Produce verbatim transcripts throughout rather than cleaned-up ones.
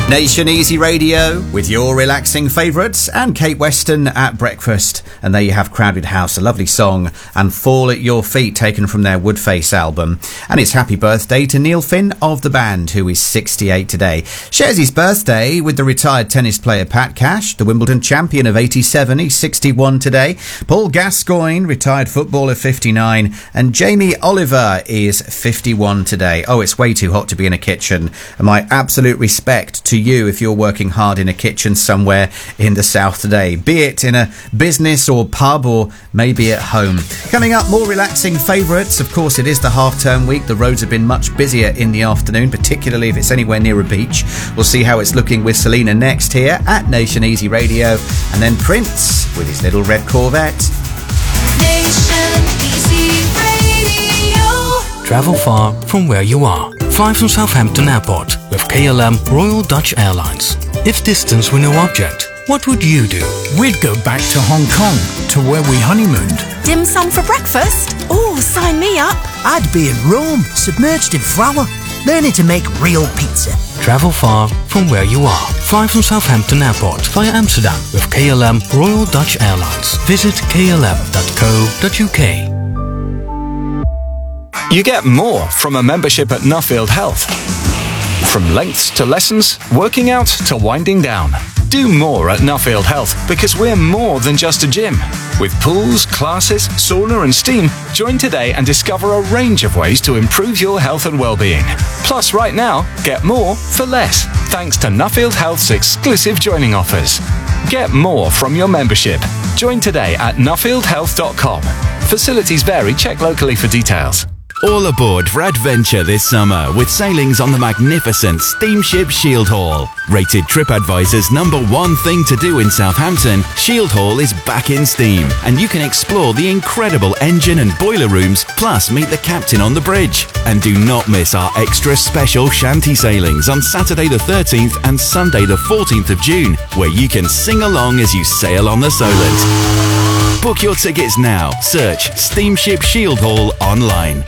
Nation Easy Radio with your relaxing favourites and Kate Weston at breakfast. And there you have Crowded House, a lovely song, and Fall at Your Feet, taken from their Woodface album. And it's happy birthday to Neil Finn of the band, who is sixty-eight today. Shares his birthday with the retired tennis player Pat Cash, the Wimbledon champion of eighty-seven. He's sixty-one today. Paul Gascoigne, retired footballer, fifty-nine. And Jamie Oliver is fifty-one today. Oh, it's way too hot to be in a kitchen. And my absolute respect to you if you're working hard in a kitchen somewhere in the south today, be it in a business or pub or maybe at home. Coming up, more relaxing favourites. Of course, it is the half-term week. The roads have been much busier in the afternoon, particularly if it's anywhere near a beach. We'll see how it's looking with Selena next here at Nation Easy Radio, and then Prince with his little red Corvette. Nation Easy Radio. Travel far from where you are. Fly from Southampton Airport with K L M Royal Dutch Airlines. If distance were no object, what would you do? We'd go back to Hong Kong, to where we honeymooned. Dim sum for breakfast? Oh, sign me up. I'd be in Rome, submerged in flour, learning to make real pizza. Travel far from where you are. Fly from Southampton Airport via Amsterdam with K L M Royal Dutch Airlines. Visit k l m dot co dot u k. You get more from a membership at Nuffield Health. From lengths to lessons, working out to winding down. Do more at Nuffield Health because we're more than just a gym. With pools, classes, sauna and steam, join today and discover a range of ways to improve your health and well-being. Plus, right now, get more for less, thanks to Nuffield Health's exclusive joining offers. Get more from your membership. Join today at nuffield health dot com. Facilities vary. Check locally for details. All aboard for adventure this summer with sailings on the magnificent Steamship Shield Hall. Rated TripAdvisor's number one thing to do in Southampton, Shield Hall is back in steam and you can explore the incredible engine and boiler rooms, plus meet the captain on the bridge. And do not miss our extra special shanty sailings on Saturday the thirteenth and Sunday the fourteenth of June, where you can sing along as you sail on the Solent. Book your tickets now. Search Steamship Shield Hall online.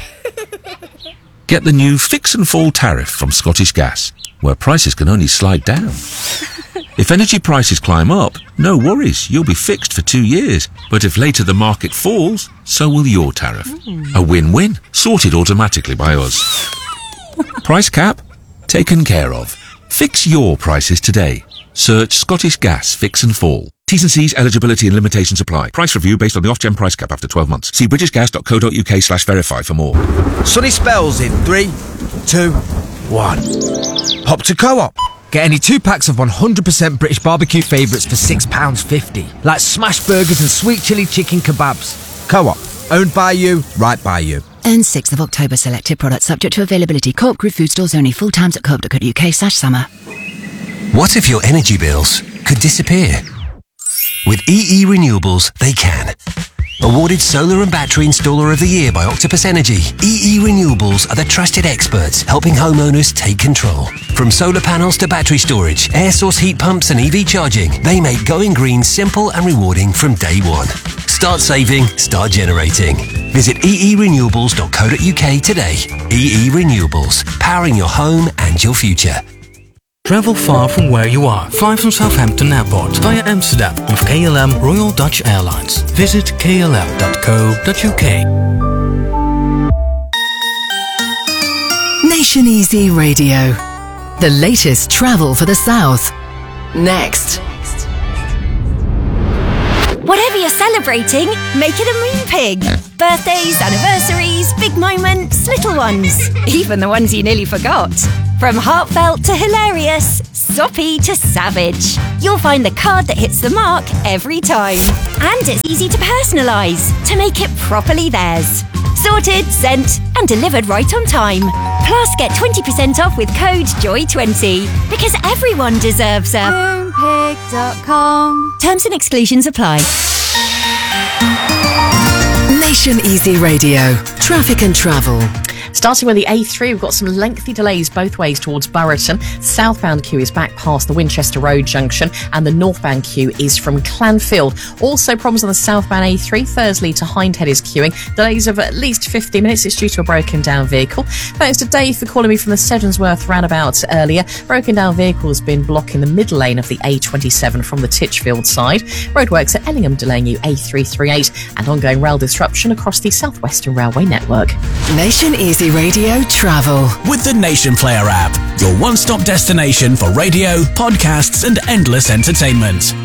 Get the new Fix and Fall tariff from Scottish Gas, where prices can only slide down. If energy prices climb up, no worries, you'll be fixed for two years. But if later the market falls, so will your tariff. Mm. A win-win, sorted automatically by us. Price cap? Taken care of. Fix your prices today. Search Scottish Gas Fix and Fall. T's and C's, eligibility and limitations apply. Price review based on the Ofgem price cap after twelve months. See british gas dot co dot u k slash verify for more. Sunny spells in three, two, one. Hop to Co-op. Get any two packs of one hundred percent British barbecue favourites for six pounds fifty. Like smash burgers and sweet chilli chicken kebabs. Co-op. Owned by you, right by you. Earn sixth of October. Selected products subject to availability. Co-op Group Food Stores only. Full times at co op dot co dot u k slash summer. What if your energy bills could disappear? With E E Renewables, they can. Awarded Solar and Battery Installer of the Year by Octopus Energy, E E Renewables are the trusted experts helping homeowners take control. From solar panels to battery storage, air source heat pumps and E V charging, they make going green simple and rewarding from day one. Start saving, start generating. Visit e e renewables dot co dot u k today. E E Renewables, powering your home and your future. Travel far from where you are. Fly from Southampton Airport via Amsterdam with K L M Royal Dutch Airlines. Visit k l m dot co dot u k. Nation Easy Radio. The latest travel for the South. Next. Whatever you're celebrating, make it a Moonpig. Birthdays, anniversaries, big moments, little ones. Even the ones you nearly forgot. From heartfelt to hilarious, soppy to savage. You'll find the card that hits the mark every time. And it's easy to personalise, to make it properly theirs. Sorted, sent and delivered right on time. Plus get twenty percent off with code joy twenty. Because everyone deserves a Moonpig dot com. Terms and exclusions apply. Nation Easy Radio. Traffic and travel. Starting with the A three, we've got some lengthy delays both ways towards Burriton. Southbound queue is back past the Winchester Road junction, and the northbound queue is from Clanfield. Also problems on the southbound A three, Thursley to Hindhead is queuing. Delays of at least fifty minutes. It's due to a broken down vehicle. Thanks to Dave for calling me from the Sedgensworth roundabout earlier. Broken down vehicle has been blocking the middle lane of the A twenty-seven from the Titchfield side. Roadworks at Ellingham delaying you A three thirty-eight, and ongoing rail disruption across the South Western Railway network. Nation Easy Radio Travel. With the Nation Player app, your one-stop destination for radio, podcasts and endless entertainment.